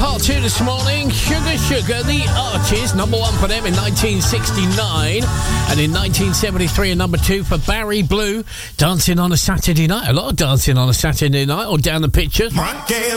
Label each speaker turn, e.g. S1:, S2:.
S1: part 2 this morning. Sugar Sugar, the Archies, number 1 for them in 1969. And in 1973, a number 2 for Barry Blue, Dancing on a Saturday Night. A lot of dancing on a Saturday night, or down the pictures.